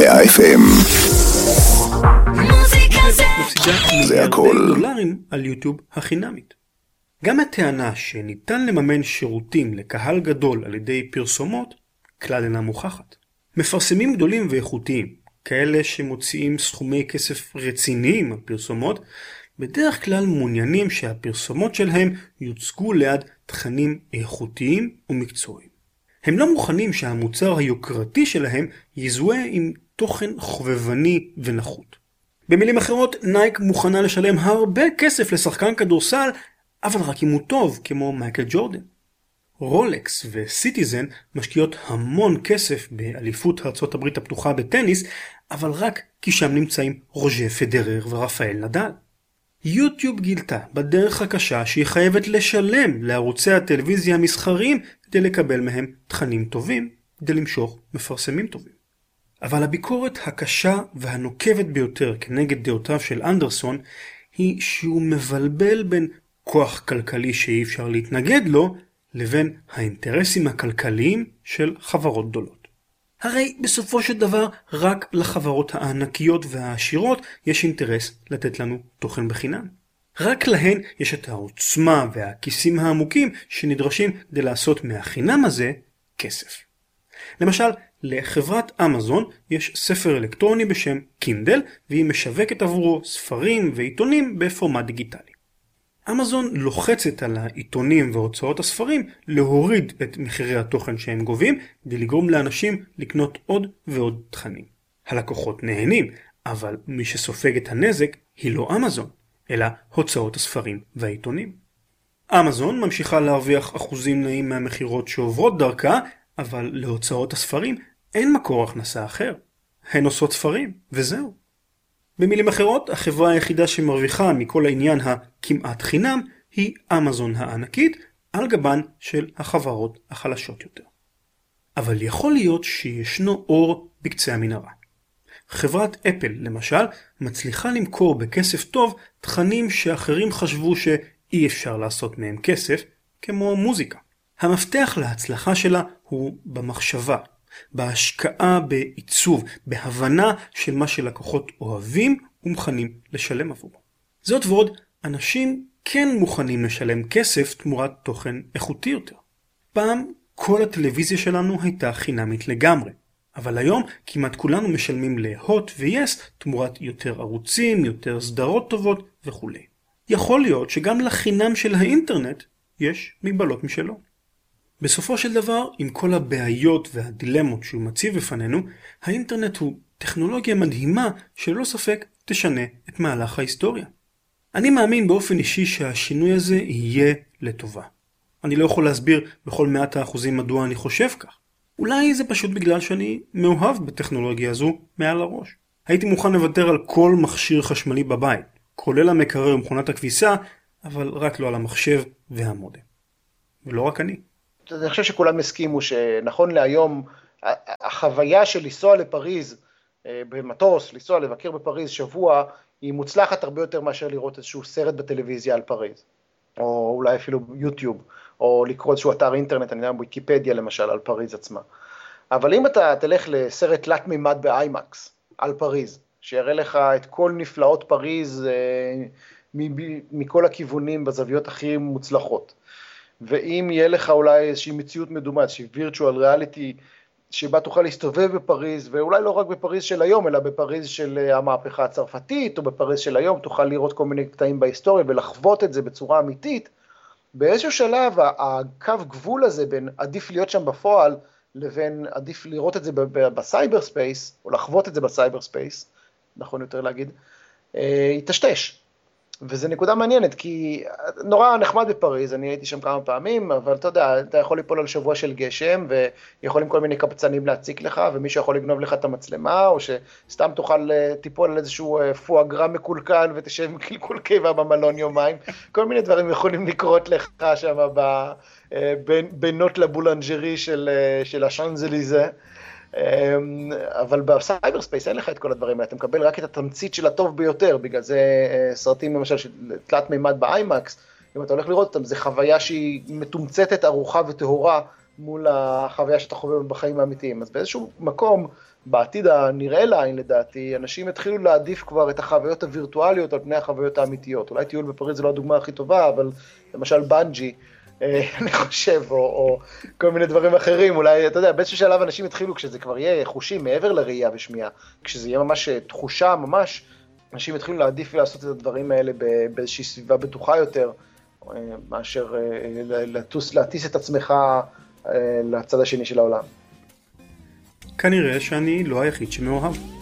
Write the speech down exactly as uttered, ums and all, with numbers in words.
מאה אף אם. זה הכל. דולרים על יוטיוב החינמית. גם הטענה שניתן לממן שירותים לקהל גדול על ידי פרסומות, כלל אינה מוכחת. מפרסמים גדולים ואיכותיים, כאלה שמוציאים סכומי כסף רציניים על פרסומות, בדרך כלל מעוניינים שהפרסומות שלהם יוצגו ליד תכנים איכותיים ומקצועיים. הם לא מוכנים שהמוצר היוקרתי שלהם יזוהה עם תוכן חובבני ונחות. במילים אחרות, נייק מוכנה לשלם הרבה כסף לשחקן כדורסל, אבל רק אם הוא טוב, כמו מייקל ג'ורדן. רולקס וסיטיזן משקיעות המון כסף באליפות ארצות הברית הפתוחה בטניס, אבל רק כי שם נמצאים רוג'ר פדרר ורפאל נדל. יוטיוב גילתה בדרך הקשה שהיא חייבת לשלם לערוצי הטלוויזיה המסחריים כדי לקבל מהם תכנים טובים, כדי למשוך מפרסמים טובים. אבל הביקורת הקשה והנוקבת ביותר כנגד דעותיו של אנדרסון היא שהוא מבלבל בין כוח כלכלי שאי אפשר להתנגד לו לבין האינטרסים הכלכליים של חברות גדולות. הרי בסופו של דבר רק לחברות הענקיות והעשירות יש אינטרס לתת לנו תוכן בחינם. רק להן יש את העוצמה והכיסים העמוקים שנדרשים כדי לעשות מהחינם הזה כסף. למשל, לחברת אמזון יש ספר אלקטרוני בשם קינדל, והיא משווקת עבורו ספרים ועיתונים בפורמט דיגיטלי. אמזון לוחצת על העיתונים והוצאות הספרים להוריד את מחירי התוכן שהם גובים, כדי לגרום לאנשים לקנות עוד ועוד תכנים. הלקוחות נהנים, אבל מי שסופג את הנזק היא לא אמזון, אלא הוצאות הספרים והעיתונים. אמזון ממשיכה להרוויח אחוזים נעים מהמחירות שעוברות דרכה, אבל להוצאות הספרים אין מקור הכנסה אחר. הן עושות ספרים, וזהו. במילים אחרות, החברה היחידה שמרוויחה מכל העניין הכמעט חינם היא אמזון הענקית, על גבן של החברות החלשות יותר. אבל יכול להיות שישנו אור בקצה המנהרה. חברת אפל, למשל, מצליחה למכור בכסף טוב תכנים שאחרים חשבו שאי אפשר לעשות מהם כסף, כמו מוזיקה. המפתח להצלחה שלה הוא במחשבה, בהשקעה בעיצוב, בהבנה של מה שלקוחות אוהבים ומוכנים לשלם עבורו. זאת ועוד, אנשים כן מוכנים לשלם כסף תמורת תוכן איכותי יותר. פעם כל הטלוויזיה שלנו הייתה חינמית לגמרי, אבל היום כמעט כולנו משלמים להוט ויס תמורת יותר ערוצים, יותר סדרות טובות וכו'. יכול להיות שגם לחינם של האינטרנט יש מגבלות משלו. בסופו של דבר, עם כל הבעיות והדילמות שהוא מציב בפנינו, האינטרנט הוא טכנולוגיה מדהימה שללא ספק תשנה את מהלך ההיסטוריה. אני מאמין באופן אישי שהשינוי הזה יהיה לטובה. אני לא יכול להסביר בכל מאת האחוזים מדוע אני חושב כך. אולי זה פשוט בגלל שאני מאוהב בטכנולוגיה הזו מעל הראש. הייתי מוכן לוותר על כל מכשיר חשמלי בבית, כולל המקרר ומכונת הכביסה, אבל רק לא על המחשב והמודם. ולא רק אני. אני חושב שכולם הסכימו שנכון להיום, החוויה של לנסוע לפריז במטוס, לנסוע לבקר בפריז שבוע, היא מוצלחת הרבה יותר מאשר לראות איזשהו סרט בטלוויזיה על פריז, או אולי אפילו יוטיוב, או לקרוא איזשהו אתר אינטרנט, אני יודע, ויקיפדיה למשל, על פריז עצמה. אבל אם אתה תלך לסרט תלת מימד באיימקס על פריז, שיראה לך את כל נפלאות פריז מכל הכיוונים בזוויות הכי מוצלחות, ואם יהיה לך אולי איזושהי מציאות מדומה, איזושהי virtual reality, שבה תוכל להסתובב בפריז, ואולי לא רק בפריז של היום, אלא בפריז של המהפכה הצרפתית, או בפריז של היום, תוכל לראות כל מיני קטעים בהיסטוריה, ולחוות את זה בצורה אמיתית. באיזשהו שלב, הקו גבול הזה בין עדיף להיות שם בפועל, לבין עדיף לראות את זה בסייבר ספייס, או לחוות את זה בסייבר ספייס, נכון יותר להגיד, יתשתש. וזה נקודה מעניינת, כי נורא נחמד בפריז, אני הייתי שם כמה פעמים, אבל אתה יודע, אתה יכול ליפול על שבוע של גשם, ויכולים כל מיני קבצנים להציק לך, ומישהו יכול לגנוב לך את המצלמה, או שסתם תוכל טיפול על איזשהו פואגרה מקולקל, ותשב עם קלקול קיבה במלון יומיים, כל מיני דברים יכולים לקרות לך שם בינות לבולנג'רי של, של השאנזליזה, אבל בסייבר ספייס אין לך את כל הדברים האלה, אתה מקבל רק את התמצית של הטוב ביותר, בגלל זה סרטים למשל של תלת מימד באיימקס, אם אתה הולך לראות אותם, זה חוויה שהיא מתומצתת, ארוחה וטהורה, מול החוויה שאתה חווה בחיים האמיתיים. אז באיזשהו מקום, בעתיד הנראה לעין לדעתי, אנשים התחילו להעדיף כבר את החוויות הווירטואליות על פני החוויות האמיתיות. אולי טיול בפריז זה לא הדוגמה הכי טובה, אבל למשל בנג'י, אני חושב, או, או כל מיני דברים אחרים, אולי, אתה יודע, באיזשהו שלב אנשים התחילו, כשזה כבר יהיה חושים מעבר לראייה ושמיעה, כשזה יהיה ממש תחושה ממש, אנשים התחילו להעדיף לעשות את הדברים האלה באיזושהי סביבה בטוחה יותר, מאשר לטוס, להטיס את עצמך לצד השני של העולם. כנראה שאני לא היחיד שמאוהב.